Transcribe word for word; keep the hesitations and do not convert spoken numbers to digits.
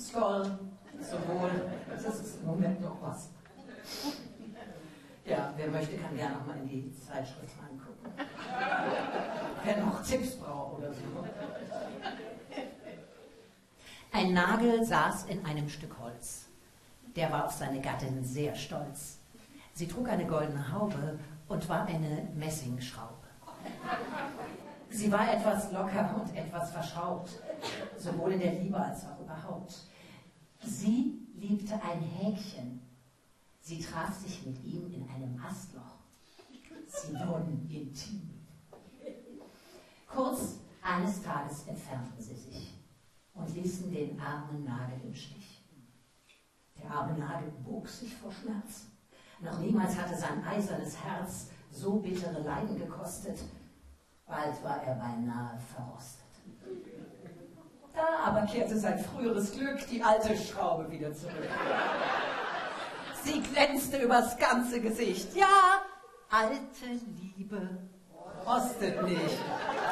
Skoll, sowohl, das ist im Moment noch was. Ja, wer möchte, kann gerne noch mal in die Zeitschrift reingucken. Wer noch Tipps braucht oder so. Ein Nagel saß in einem Stück Holz. Der war auf seine Gattin sehr stolz. Sie trug eine goldene Haube und war eine Messingschraube. Sie war etwas locker und etwas verschraubt, sowohl in der Liebe als auch überhaupt. Sie liebte ein Häkchen. Sie traf sich mit ihm in einem Astloch. Sie wurden intim. Kurz, eines Tages entfernten sie sich und ließen den armen Nagel im Stich. Der arme Nagel bog sich vor Schmerz. Noch niemals hatte sein eisernes Herz so bittere Leiden gekostet. Bald war er beinahe verrostet. Da aber kehrte sein früheres Glück, die alte Schraube, wieder zurück. Sie glänzte übers ganze Gesicht. Ja, alte Liebe rostet nicht.